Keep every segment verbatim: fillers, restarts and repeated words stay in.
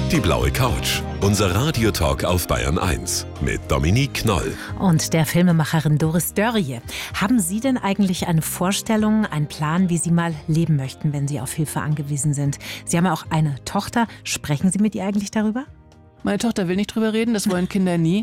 Die blaue Couch. Unser Radiotalk auf Bayern eins mit Dominique Knoll. Und der Filmemacherin Doris Dörrie. Haben Sie denn eigentlich eine Vorstellung, einen Plan, wie Sie mal leben möchten, wenn Sie auf Hilfe angewiesen sind? Sie haben ja auch eine Tochter. Sprechen Sie mit ihr eigentlich darüber? Meine Tochter will nicht drüber reden, das wollen Kinder nie.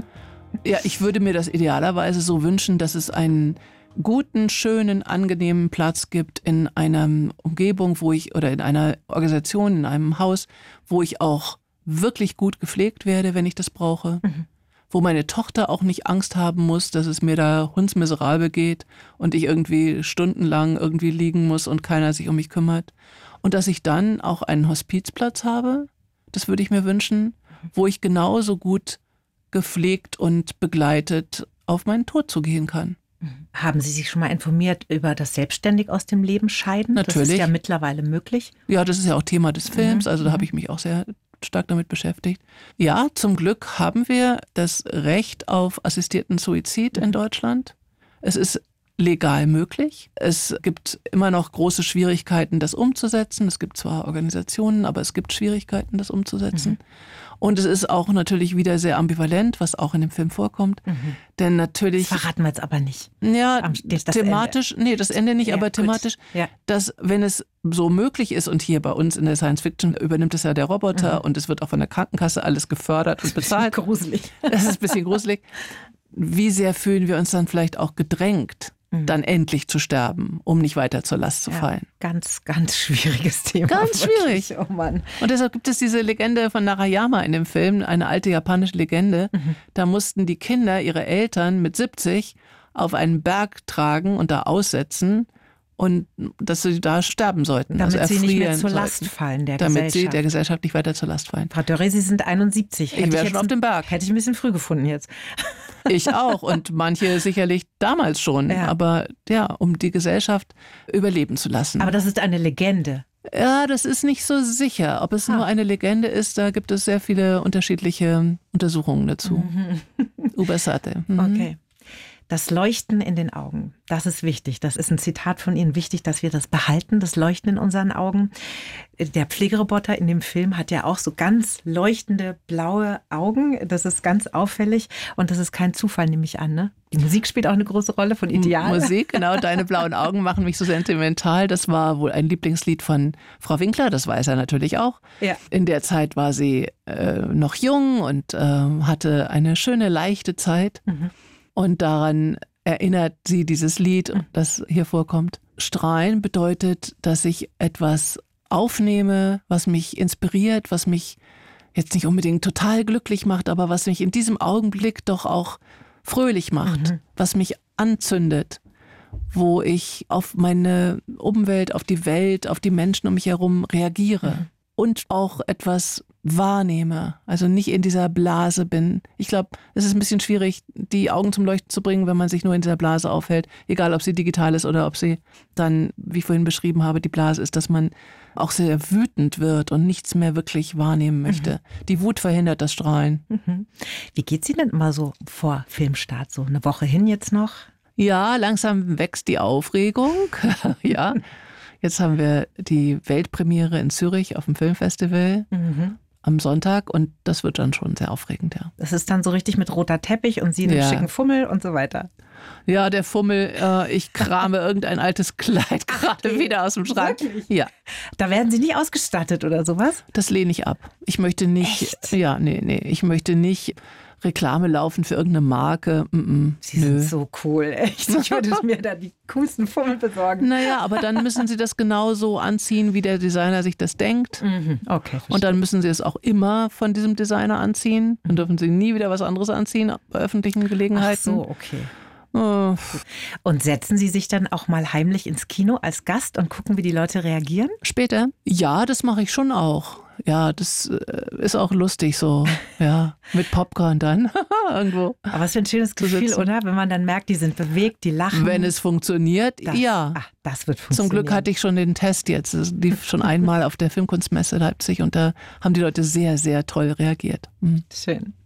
Ja, ich würde mir das idealerweise so wünschen, dass es einen guten, schönen, angenehmen Platz gibt in einer Umgebung, wo ich, oder in einer Organisation, in einem Haus, wo ich auch wirklich gut gepflegt werde, wenn ich das brauche. Mhm. Wo meine Tochter auch nicht Angst haben muss, dass es mir da hundsmiserabel geht und ich irgendwie stundenlang irgendwie liegen muss und keiner sich um mich kümmert. Und dass ich dann auch einen Hospizplatz habe, das würde ich mir wünschen, wo ich genauso gut gepflegt und begleitet auf meinen Tod zugehen kann. Haben Sie sich schon mal informiert über das selbstständig aus dem Leben scheiden? Natürlich. Das ist ja mittlerweile möglich. Ja, das ist ja auch Thema des Films, also da mhm. habe ich mich auch sehr stark damit beschäftigt. Ja, zum Glück haben wir das Recht auf assistierten Suizid in Deutschland. Es ist legal möglich. Es gibt immer noch große Schwierigkeiten, das umzusetzen. Es gibt zwar Organisationen, aber es gibt Schwierigkeiten, das umzusetzen. Mhm. Und es ist auch natürlich wieder sehr ambivalent, was auch in dem Film vorkommt. Mhm. Denn natürlich... Das verraten wir jetzt aber nicht. Ja, das thematisch, Ende. nee, das Ende nicht, ja, aber thematisch, ja. dass wenn es so möglich ist, und hier bei uns in der Science Fiction übernimmt es ja der Roboter mhm. und es wird auch von der Krankenkasse alles gefördert und bezahlt. Das ist ein bisschen gruselig. Das ist ein bisschen gruselig. Wie sehr fühlen wir uns dann vielleicht auch gedrängt, dann endlich zu sterben, um nicht weiter zur Last zu fallen. Ja, ganz, ganz schwieriges Thema. Ganz wirklich. schwierig. Oh Mann. Und deshalb gibt es diese Legende von Narayama in dem Film, eine alte japanische Legende. Mhm. Da mussten die Kinder ihre Eltern mit siebzig auf einen Berg tragen und da aussetzen und dass sie da sterben sollten. Damit also sie nicht mehr zur sollten. Last fallen der Damit Gesellschaft. sie der Gesellschaft nicht weiter zur Last fallen. Frau Dörrie, Sie sind einundsiebzig. Hätte ich wäre schon auf dem Berg. Hätte ich ein bisschen früh gefunden jetzt. Ich auch und manche sicherlich damals schon. Ja. Aber ja, um die Gesellschaft überleben zu lassen. Aber das ist eine Legende. Ja, das ist nicht so sicher. Ob es ah. nur eine Legende ist, da gibt es sehr viele unterschiedliche Untersuchungen dazu. Mhm. Ubersate. Mhm. Okay. Das Leuchten in den Augen, das ist wichtig. Das ist ein Zitat von Ihnen. Wichtig, dass wir das behalten, das Leuchten in unseren Augen. Der Pflegeroboter in dem Film hat ja auch so ganz leuchtende blaue Augen. Das ist ganz auffällig und das ist kein Zufall, nehme ich an. Ne? Die Musik spielt auch eine große Rolle von Ideal. Musik, genau. Deine blauen Augen machen mich so sentimental. Das war wohl ein Lieblingslied von Frau Winkler, das weiß er natürlich auch. Ja. In der Zeit war sie äh, noch jung und äh, hatte eine schöne, leichte Zeit. Mhm. Und daran erinnert sie dieses Lied, das hier vorkommt. Strahlen bedeutet, dass ich etwas aufnehme, was mich inspiriert, was mich jetzt nicht unbedingt total glücklich macht, aber was mich in diesem Augenblick doch auch fröhlich macht, mhm. was mich anzündet, wo ich auf meine Umwelt, auf die Welt, auf die Menschen um mich herum reagiere. Mhm. Und auch etwas wahrnehme, also nicht in dieser Blase bin. Ich glaube, es ist ein bisschen schwierig, die Augen zum Leuchten zu bringen, wenn man sich nur in dieser Blase aufhält, egal ob sie digital ist oder ob sie dann, wie ich vorhin beschrieben habe, die Blase ist, dass man auch sehr wütend wird und nichts mehr wirklich wahrnehmen möchte. Mhm. Die Wut verhindert das Strahlen. Mhm. Wie geht's Ihnen denn immer so vor Filmstart, so eine Woche hin jetzt noch? Ja, langsam wächst die Aufregung, ja. Jetzt haben wir die Weltpremiere in Zürich auf dem Filmfestival mhm. am Sonntag und das wird dann schon sehr aufregend, ja. Das ist dann so richtig mit roter Teppich und Sie einen ja. schicken Fummel und so weiter. Ja, der Fummel, äh, ich krame irgendein altes Kleid gerade wieder aus dem Schrank. Wirklich? Ja. Da werden Sie nicht ausgestattet oder sowas? Das lehne ich ab. Ich möchte nicht, Echt? ja, nee, nee, ich möchte nicht Reklame laufen für irgendeine Marke. Mm-mm, Sie nö. sind so cool, echt. Ich würde mir da die coolsten Fummel besorgen. Naja, aber dann müssen Sie das genauso anziehen, wie der Designer sich das denkt. Mhm. Okay, verstehe. Und dann müssen Sie es auch immer von diesem Designer anziehen. Dann dürfen Sie nie wieder was anderes anziehen bei öffentlichen Gelegenheiten. Ach so, okay. Oh. Und setzen Sie sich dann auch mal heimlich ins Kino als Gast und gucken, wie die Leute reagieren? Später? Ja, das mache ich schon auch. Ja, das ist auch lustig so, ja, mit Popcorn dann irgendwo. Aber es ist ein schönes Gefühl, oder? Wenn man dann merkt, die sind bewegt, die lachen. Wenn es funktioniert, das, ja. Ach, das wird funktionieren. Zum Glück hatte ich schon den Test jetzt. Es lief schon einmal auf der Filmkunstmesse Leipzig und da haben die Leute sehr, sehr toll reagiert. Mhm. Schön.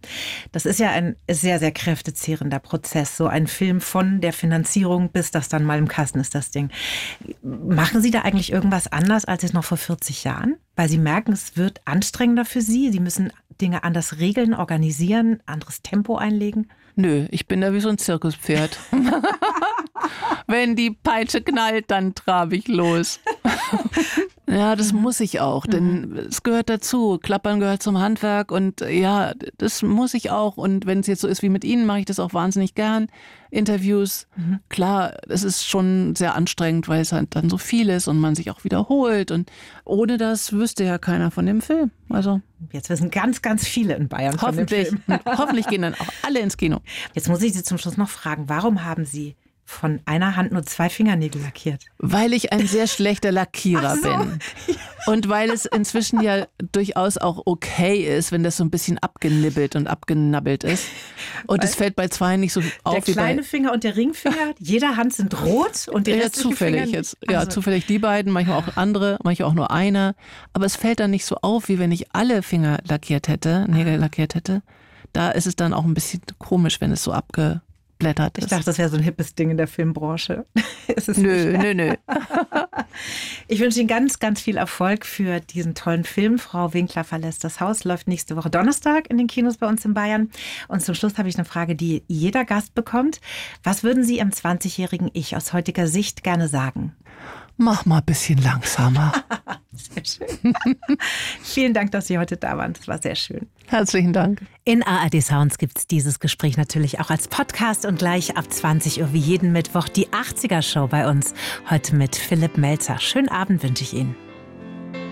Das ist ja ein sehr, sehr kräftezehrender Prozess. So ein Film von der Finanzierung bis das dann mal im Kasten ist, das Ding. Machen Sie da eigentlich irgendwas anders als jetzt noch vor vierzig Jahren? Weil Sie merken, es wird anstrengender für Sie. Sie müssen Dinge anders regeln, organisieren, anderes Tempo einlegen. Nö, ich bin da wie so ein Zirkuspferd. Wenn die Peitsche knallt, dann trabe ich los. Ja, das muss ich auch, denn es gehört dazu. Klappern gehört zum Handwerk und ja, das muss ich auch. Und wenn es jetzt so ist wie mit Ihnen, mache ich das auch wahnsinnig gern. Interviews, mhm. klar, es ist schon sehr anstrengend, weil es halt dann so viel ist und man sich auch wiederholt. Und ohne das wüsste ja keiner von dem Film. Also jetzt wissen ganz, ganz viele in Bayern von dem Film. Hoffentlich gehen dann auch alle ins Kino. Jetzt muss ich Sie zum Schluss noch fragen, warum haben Sie von einer Hand nur zwei Fingernägel lackiert? Weil ich ein sehr schlechter Lackierer so. bin. Und weil es inzwischen ja durchaus auch okay ist, wenn das so ein bisschen abgenibbelt und abgenabbelt ist. Und weil es fällt bei zwei nicht so auf. Der wie kleine bei Finger und der Ringfinger, jeder Hand sind rot und die ja, restlichen zufällig Finger jetzt. Ja, also. zufällig die beiden, manchmal auch andere, manchmal auch nur einer. Aber es fällt dann nicht so auf, wie wenn ich alle Finger lackiert hätte, Nägel lackiert hätte. Da ist es dann auch ein bisschen komisch, wenn es so abge Ist. Ich dachte, das wäre so ein hippes Ding in der Filmbranche. Ist es nö, nö, nö. Ich wünsche Ihnen ganz, ganz viel Erfolg für diesen tollen Film. Frau Winkler verlässt das Haus, läuft nächste Woche Donnerstag in den Kinos bei uns in Bayern. Und zum Schluss habe ich eine Frage, die jeder Gast bekommt. Was würden Sie Ihrem zwanzigjährigen Ich aus heutiger Sicht gerne sagen? Mach mal ein bisschen langsamer. Sehr schön. Vielen Dank, dass Sie heute da waren. Das war sehr schön. Herzlichen Dank. In A R D Sounds gibt es dieses Gespräch natürlich auch als Podcast und gleich ab zwanzig Uhr wie jeden Mittwoch die achtziger Show bei uns. Heute mit Philipp Melzer. Schönen Abend wünsche ich Ihnen.